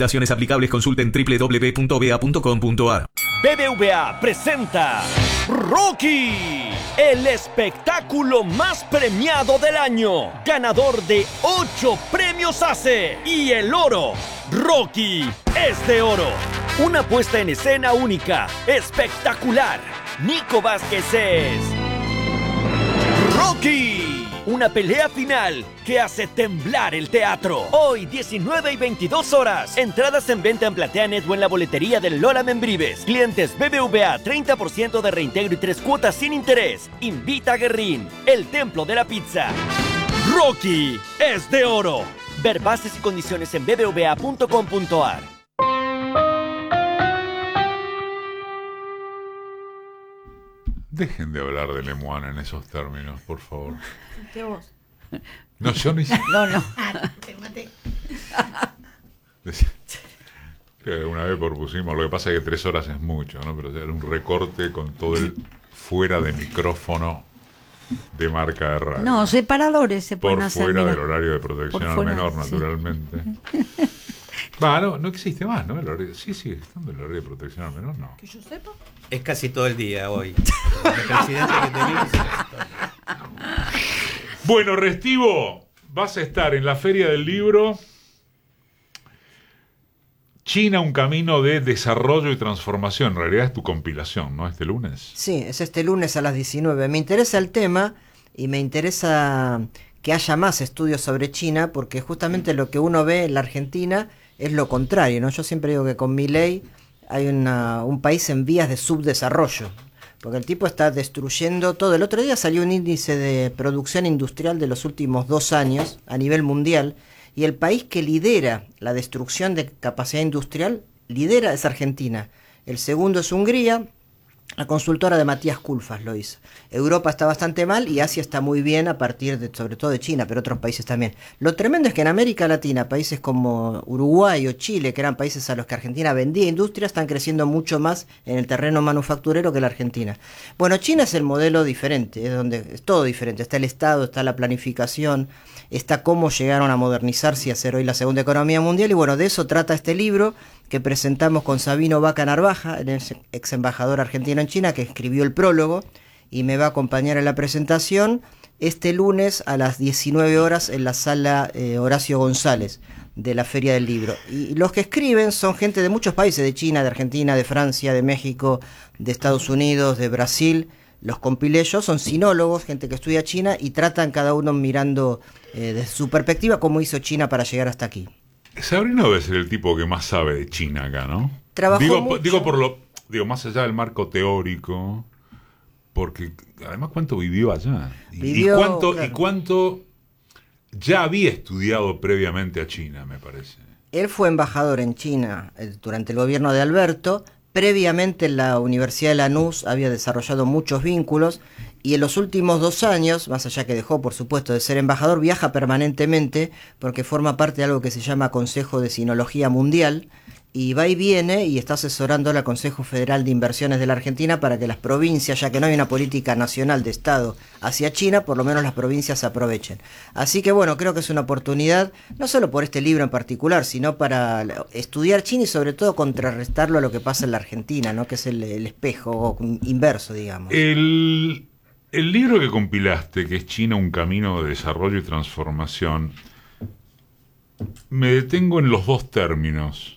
Limitaciones aplicables. Consulten www.bea.com.ar. BBVA presenta Rocky, el espectáculo más premiado del año, ganador de 8 premios ACE y el oro. Rocky es de oro. Una puesta en escena única, espectacular. Nico Vázquez es Rocky. Una pelea final que hace temblar el teatro. Hoy, 19 y 22 horas. Entradas en venta en PlateaNet o en la boletería del Lola Membrives. Clientes BBVA, 30% de reintegro y 3 cuotas sin interés. Invita a Guerrín, el templo de la pizza. Rocky es de oro. Ver bases y condiciones en bbva.com.ar. Dejen de hablar de Lemoine en esos términos, por favor. ¿Qué vos? No, yo ni No, no. Te maté. Creo que una vez propusimos, lo que pasa es que 3 horas es mucho, ¿no? Pero era un recorte con todo el fuera de micrófono de marca de radio. No, separadores se pueden por hacer. fuera mira. del horario de protección Por al fuera, menor, sí. naturalmente. No existe más, ¿no? El horario, sí, sigue estando el horario de protección al menor, no. Que yo sepa. Es casi todo el día hoy. El presidente que tenemos. Bueno, Restivo, vas a estar en la Feria del Libro. China, un camino de desarrollo y transformación. En realidad es tu compilación, ¿no? Este lunes. Sí, es este lunes a las 19. Me interesa el tema y me interesa que haya más estudios sobre China, porque justamente lo que uno ve en la Argentina es lo contrario, ¿no? Yo siempre digo que con Milei hay un país en vías de subdesarrollo, porque el tipo está destruyendo todo. El otro día salió un índice de producción industrial de los últimos 2 años a nivel mundial, y el país que lidera la destrucción de capacidad industrial, es Argentina. El segundo es Hungría. La consultora de Matías Culfas lo hizo. Europa está bastante mal y Asia está muy bien a partir de, sobre todo de China, pero otros países también. Lo tremendo es que en América Latina, países como Uruguay o Chile, que eran países a los que Argentina vendía industria, están creciendo mucho más en el terreno manufacturero que la Argentina. Bueno, China es el modelo diferente, es donde es todo diferente. Está el Estado, está la planificación, está cómo llegaron a modernizarse y hacer hoy la segunda economía mundial. Y bueno, de eso trata este libro que presentamos con Sabino Vaca Narvaja, el ex embajador argentino en China, que escribió el prólogo y me va a acompañar en la presentación este lunes a las 19 horas en la sala Horacio González de la Feria del Libro. Y los que escriben son gente de muchos países, de China, de Argentina, de Francia, de México, de Estados Unidos, de Brasil. Los compilé yo, son sinólogos, gente que estudia China y tratan cada uno mirando desde su perspectiva cómo hizo China para llegar hasta aquí. Sabrina debe ser el tipo que más sabe de China acá, ¿no? Trabajó mucho. Digo, más allá del marco teórico, porque además cuánto vivió allá. Vivió, Y cuánto ya había estudiado previamente a China, me parece. Él fue embajador en China durante el gobierno de Alberto. Previamente en la Universidad de Lanús había desarrollado muchos vínculos y en los últimos 2 años, más allá que dejó por supuesto de ser embajador, viaja permanentemente porque forma parte de algo que se llama Consejo de Sinología Mundial y va y viene y está asesorando al Consejo Federal de Inversiones de la Argentina para que las provincias, ya que no hay una política nacional de Estado hacia China, por lo menos las provincias se aprovechen. Así que bueno, creo que es una oportunidad, no solo por este libro en particular, sino para estudiar China y sobre todo contrarrestarlo a lo que pasa en la Argentina, ¿no? Que es el espejo inverso, digamos. El libro que compilaste, que es China, un camino de desarrollo y transformación, me detengo en los 2 términos.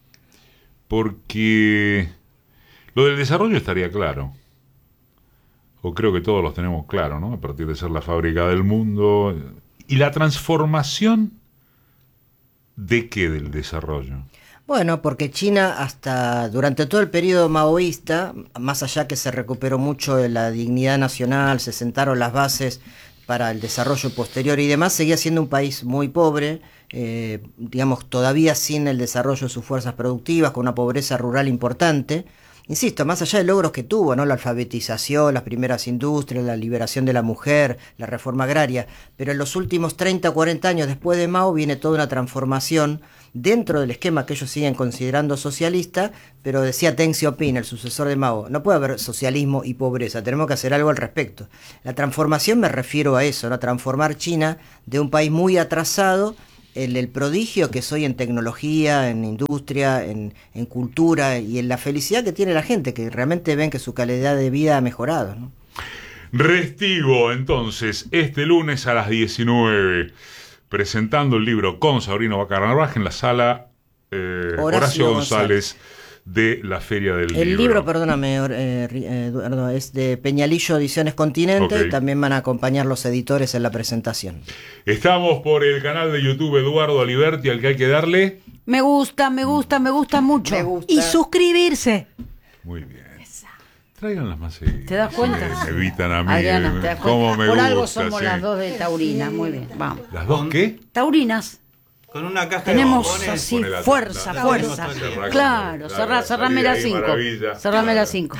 Porque lo del desarrollo estaría claro. O creo que todos los tenemos claro, ¿no? A partir de ser la fábrica del mundo. ¿Y la transformación de qué del desarrollo? Bueno, porque China hasta durante todo el periodo maoísta, más allá que se recuperó mucho de la dignidad nacional, se sentaron las bases para el desarrollo posterior y demás, seguía siendo un país muy pobre, digamos, todavía sin el desarrollo de sus fuerzas productivas, con una pobreza rural importante. Insisto, más allá de logros que tuvo, ¿no? La alfabetización, las primeras industrias, la liberación de la mujer, la reforma agraria, pero en los últimos 30 o 40 años después de Mao viene toda una transformación dentro del esquema que ellos siguen considerando socialista, pero decía Deng Xiaoping, el sucesor de Mao, no puede haber socialismo y pobreza, tenemos que hacer algo al respecto. La transformación me refiero a eso, ¿no? A transformar China de un país muy atrasado el prodigio que soy en tecnología, en industria, en cultura y en la felicidad que tiene la gente, que realmente ven que su calidad de vida ha mejorado, ¿no? Restivo, entonces, este lunes a las 19, presentando el libro con Sabrina Bacarnarvaj en la sala Horacio González de la Feria del Libro. El libro, perdóname, Eduardo, es de Peñalillo Ediciones Continente, Ok. y también van a acompañar los editores en la presentación. Estamos por el canal de YouTube Eduardo Aliberti, al que hay que darle. Me gusta mucho. Me gusta. Y suscribirse. Muy bien. Tráiganlas más seguidas. ¿Te das cuenta? Me evitan a mí. Adriana, ¿te das ¿Cómo cuenta? me Por gusta, algo somos sí. las dos de Taurina. Muy bien, vamos. ¿Las dos qué? Taurinas. Con una caja Tenemos de bombones. así, Pone la fuerza. tanda. Claro, cerrame las 5. Cerrame las 5.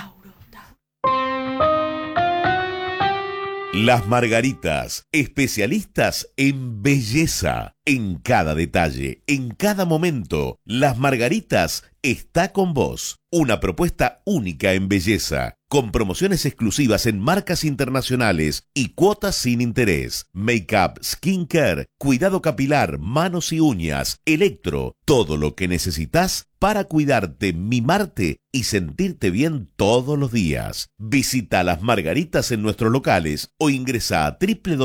Las Margaritas, especialistas en belleza, en cada detalle, en cada momento. Las Margaritas está con vos. Una propuesta única en belleza, con promociones exclusivas en marcas internacionales y cuotas sin interés. Make-up, skincare, cuidado capilar, manos y uñas, electro, todo lo que necesitas para cuidarte, mimarte y sentirte bien todos los días. Visita Las Margaritas en nuestros locales o ingresa a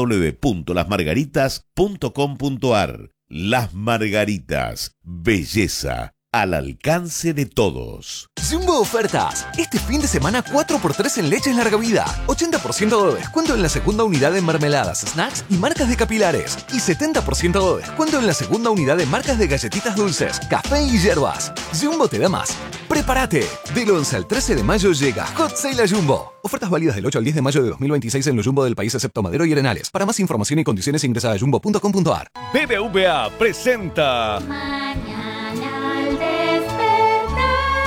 www.lasmargaritas.com.ar. Las Margaritas, belleza al alcance de todos. Jumbo Ofertas. Este fin de semana 4x3 en leches larga vida. 80% de descuento en la segunda unidad de mermeladas, snacks y marcas de capilares. Y 70% de descuento en la segunda unidad de marcas de galletitas dulces, café y hierbas. Jumbo te da más. ¡Prepárate! Del 11 al 13 de mayo llega Hot Sale a Jumbo. Ofertas válidas del 8 al 10 de maño de 2026 en los Jumbo del país excepto Madero y Arenales. Para más información y condiciones ingresa a jumbo.com.ar. BBVA presenta Mañana al despertar,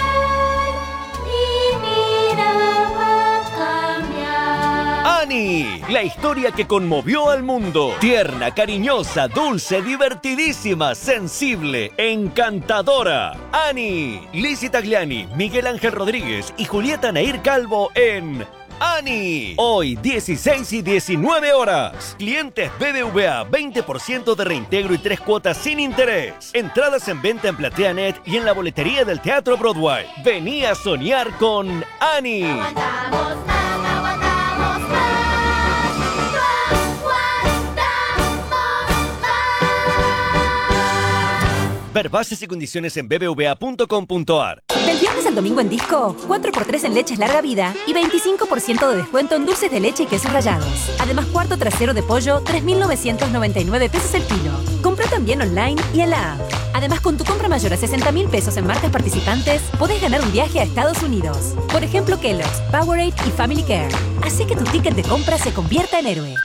mi vida va a cambiar. Annie, la historia que conmovió al mundo. Tierna, cariñosa, dulce, divertidísima, sensible, encantadora. Annie, Lizzie Tagliani, Miguel Ángel Rodríguez y Julieta Nair Calvo en Annie. Hoy 16 y 19 horas. Clientes BBVA 20% de reintegro y 3 cuotas sin interés. Entradas en venta en PlateaNet y en la boletería del Teatro Broadway. Vení a soñar con Annie. Aguantamos más, aguantamos más. Ver bases y condiciones en bbva.com.ar. Del viernes al domingo en Disco, 4x3 en leches larga vida y 25% de descuento en dulces de leche y quesos rallados. Además, cuarto trasero de pollo, 3.999 pesos el kilo. Compra también online y en la app. Además, con tu compra mayor a 60.000 pesos en marcas participantes, podés ganar un viaje a Estados Unidos. Por ejemplo, Kellogg's, Powerade y Family Care. Así que tu ticket de compra se convierta en héroe.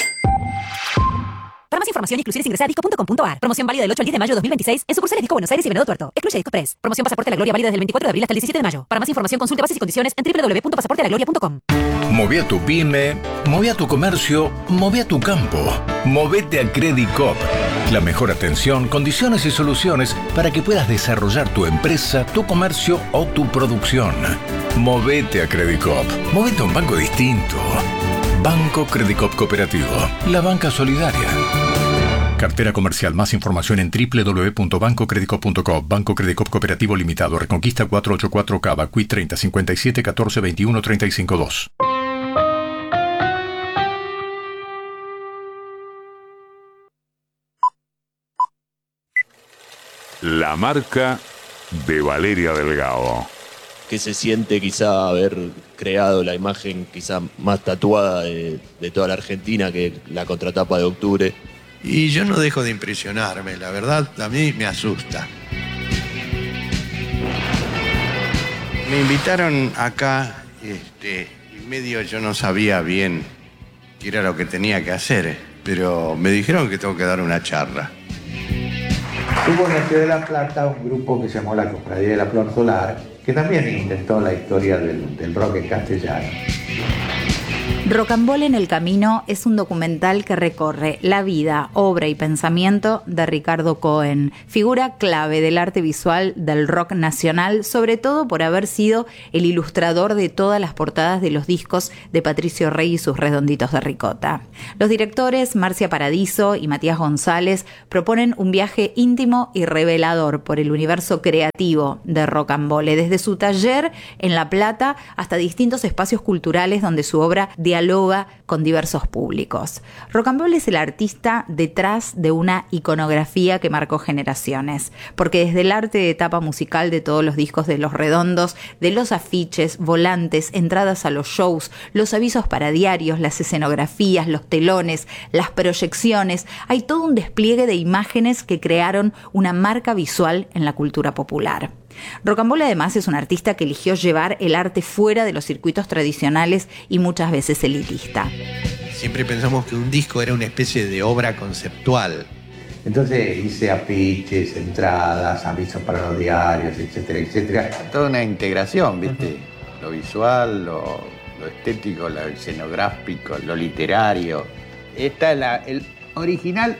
Para más información y exclusiones ingresa a disco.com.ar. Promoción válida del 8 al 10 de mayo de 2026 en sucursales Disco Buenos Aires y Venado Tuerto. Excluye Disco Press. Promoción Pasaporte a la Gloria válida desde el 24 de abril hasta el 17 de mayo. Para más información consulte bases y condiciones en www.pasaportealagloria.com. Move a tu pyme, move a tu comercio, move a tu campo. Movete a Credit Coop. La mejor atención, condiciones y soluciones para que puedas desarrollar tu empresa, tu comercio o tu producción. Movete a Credit Coop. Movete a un banco distinto. Banco Credit Coop Cooperativo. La banca solidaria. Cartera comercial. Más información en www.bancocreditcoop.com. Banco Credit Coop Cooperativo Limitado. Reconquista 484 Cava. Quit 30 57 14 21 35 2. La marca de Valeria Delgado. ¿Qué se siente quizá haber creado la imagen quizá más tatuada de toda la Argentina, que la contratapa de octubre? Y yo no dejo de impresionarme, la verdad a mí me asusta. Me invitaron acá, y medio yo no sabía bien qué era lo que tenía que hacer, pero me dijeron que tengo que dar una charla. Hubo en la Ciudad de La Plata un grupo que se llamó la Cofradía de la Flor Solar, que también intentó la historia del rock en castellano. Rocambole en el Camino es un documental que recorre la vida, obra y pensamiento de Ricardo Cohen, figura clave del arte visual del rock nacional, sobre todo por haber sido el ilustrador de todas las portadas de los discos de Patricio Rey y sus Redonditos de Ricota. Los directores Marcia Paradiso y Matías González proponen un viaje íntimo y revelador por el universo creativo de Rocambole, desde su taller en La Plata hasta distintos espacios culturales donde su obra dialoga con diversos públicos. Rocambole es el artista detrás de una iconografía que marcó generaciones, porque desde el arte de tapa musical de todos los discos de Los Redondos, de los afiches, volantes, entradas a los shows, los avisos para diarios, las escenografías, los telones, las proyecciones, hay todo un despliegue de imágenes que crearon una marca visual en la cultura popular. Rocambole además es un artista que eligió llevar el arte fuera de los circuitos tradicionales y muchas veces elitista. Siempre pensamos que un disco era una especie de obra conceptual. Entonces hice afiches, entradas, avisos para los diarios, etcétera, etcétera. Toda una integración, ¿viste? Lo visual, lo estético, lo escenográfico, lo literario. Está el original.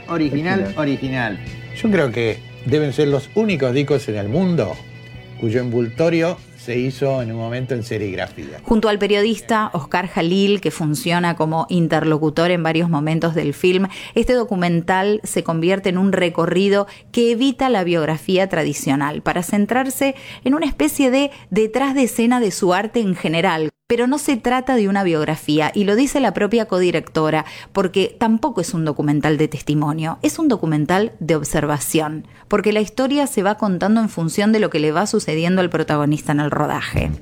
Yo creo que deben ser los únicos discos en el mundo cuyo envoltorio se hizo en un momento en serigrafía. Junto al periodista Oscar Jalil, que funciona como interlocutor en varios momentos del film, este documental se convierte en un recorrido que evita la biografía tradicional para centrarse en una especie de detrás de escena de su arte en general. Pero no se trata de una biografía, y lo dice la propia codirectora, porque tampoco es un documental de testimonio, es un documental de observación, porque la historia se va contando en función de lo que le va sucediendo al protagonista en el rodaje.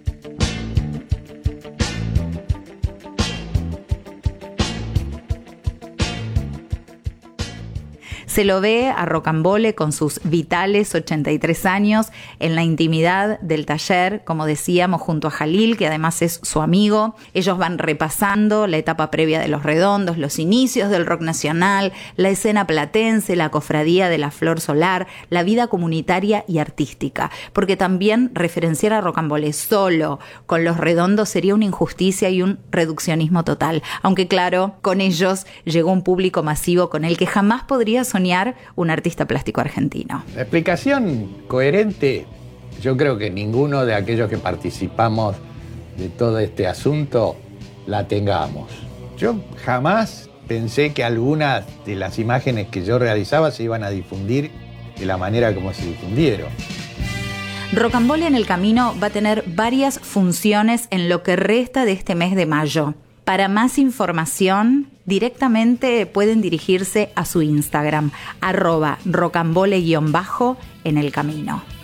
Se lo ve a Rocambole con sus vitales 83 años en la intimidad del taller, como decíamos, junto a Jalil, que además es su amigo. Ellos van repasando la etapa previa de Los Redondos, los inicios del rock nacional, la escena platense, la cofradía de la Flor Solar, la vida comunitaria y artística. Porque también referenciar a Rocambole solo con Los Redondos sería una injusticia y un reduccionismo total. Aunque claro, con ellos llegó un público masivo con el que jamás podría soñar un artista plástico argentino. La explicación coherente, yo creo que ninguno de aquellos que participamos de todo este asunto la tengamos. Yo jamás pensé que algunas de las imágenes que yo realizaba se iban a difundir de la manera como se difundieron. Rocambole en el Camino va a tener varias funciones en lo que resta de este mes de mayo. Para más información, directamente pueden dirigirse a su Instagram, @rocambole_en el camino.